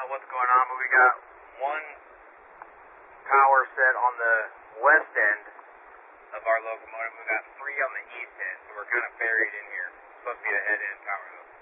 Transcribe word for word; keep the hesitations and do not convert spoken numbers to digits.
know what's going on, but we got one power set on the west end of our locomotive. We got three on the east end, so we're kind of buried in here. It's supposed to be a head-end power, though.